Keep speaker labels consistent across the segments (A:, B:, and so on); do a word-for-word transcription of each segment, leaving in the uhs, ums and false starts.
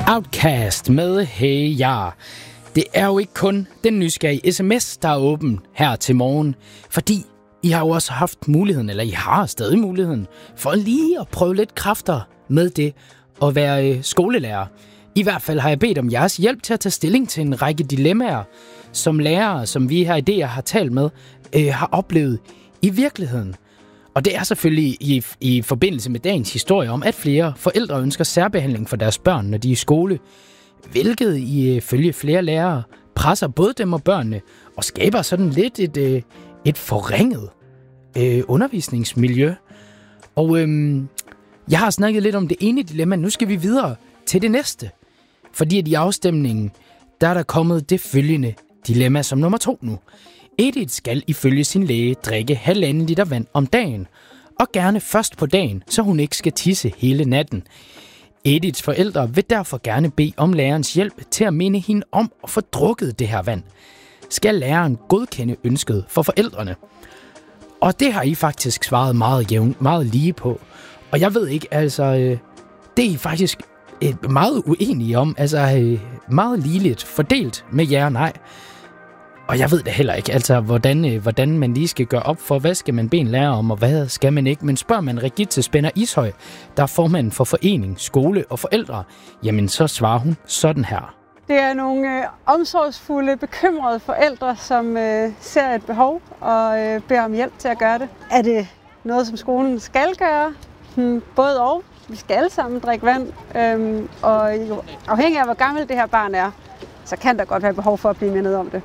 A: Outcast med Hey Ja. Det er jo ikke kun den nysgerrige sms, der er åben her til morgen, fordi I har jo også haft muligheden, eller I har stadig muligheden, for lige at prøve lidt kræfter med det at være skolelærer. I hvert fald har jeg bedt om jeres hjælp til at tage stilling til en række dilemmaer, som lærere, som vi her i D R har talt med, øh, har oplevet i virkeligheden. Og det er selvfølgelig i, i forbindelse med dagens historie om, at flere forældre ønsker særbehandling for deres børn, når de er i skole, hvilket ifølge flere lærere presser både dem og børnene og skaber sådan lidt et, et, et forringet øh, undervisningsmiljø. Og øh, jeg har snakket lidt om det ene dilemma, nu skal vi videre til det næste. Fordi at i afstemningen, der er der kommet det følgende dilemma som nummer to nu. Edith skal ifølge sin læge drikke halvanden liter vand om dagen, og gerne først på dagen, så hun ikke skal tisse hele natten. Ediths forældre vil derfor gerne bede om lærerens hjælp til at minde hende om at få drukket det her vand. Skal læreren godkende ønsket for forældrene? Og det har I faktisk svaret meget jævnt, meget lige på. Og jeg ved ikke, altså, det er I faktisk meget uenige om, altså meget ligeligt fordelt med ja og nej. Og jeg ved det heller ikke, altså hvordan, hvordan man lige skal gøre op for, hvad skal man bede en lærer om, og hvad skal man ikke. Men spørger man Regitze Spænder Ishøj, der er formanden for forening, skole og forældre, jamen så svarer hun sådan her.
B: Det er nogle øh, omsorgsfulde, bekymrede forældre, som øh, ser et behov og øh, beder om hjælp til at gøre det. Er det noget, som skolen skal gøre? Hmm, både og. Vi skal alle sammen drikke vand, øhm, og afhængig af, hvor gammel det her barn er, så kan der godt være behov for at blive mindet om det.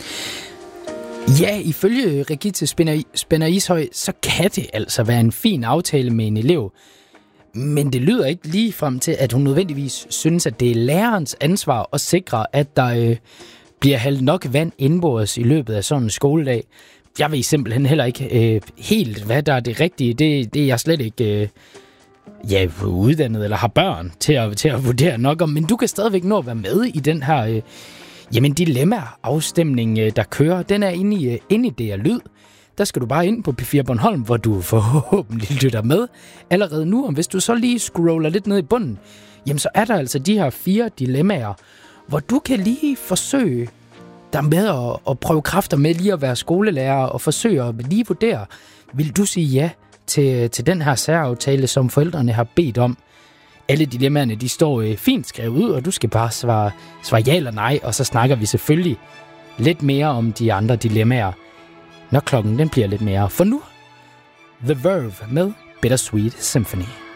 A: Ja, ifølge Regitze Spænder Ishøj, så kan det altså være en fin aftale med en elev. Men det lyder ikke lige frem til, at hun nødvendigvis synes, at det er lærerens ansvar at sikre, at der øh, bliver hældt nok vand indbords i løbet af sådan en skoledag. Jeg ved simpelthen heller ikke øh, helt, hvad der er det rigtige. Det, det er jeg slet ikke øh, ja, uddannet eller har børn til at, til at vurdere nok om. Men du kan stadigvæk nå at være med i den her øh, jamen, dilemma-afstemning, der kører. Den er inde i, inde i D R Lyd. Der skal du bare ind på P fire Bornholm, hvor du forhåbentlig lytter med allerede nu. Og hvis du så lige scroller lidt ned i bunden, jamen så er der altså de her fire dilemmaer, hvor du kan lige forsøge dig med at, at prøve kræfter med lige at være skolelærer og forsøge at lige vurdere, vil du sige ja til, til den her særaftale, som forældrene har bedt om. Alle dilemmaerne, de står øh, fint skrevet ud, og du skal bare svare, svare ja eller nej, og så snakker vi selvfølgelig lidt mere om de andre dilemmaer, når klokken den bliver lidt mere. For nu, The Verve med Bittersweet Symphony.